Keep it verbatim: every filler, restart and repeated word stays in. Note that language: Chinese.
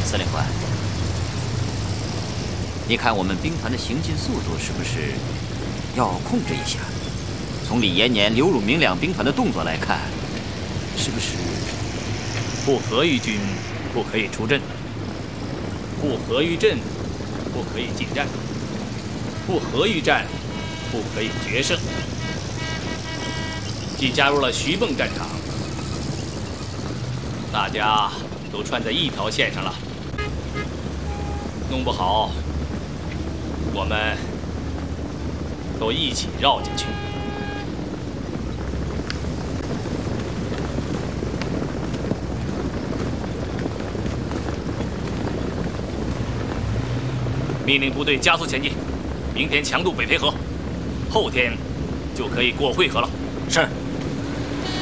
司令官，你看我们兵团的行进速度是不是要控制一下？从李延年、刘汝明两兵团的动作来看，是不是不合于军不可以出阵，不合于阵不可以进战，不合于战不可以决胜？既加入了徐蚌战场，大家都串在一条线上了，弄不好我们都一起绕进去。命令部队加速前进，明天强渡北培河，后天就可以过会河了。 是。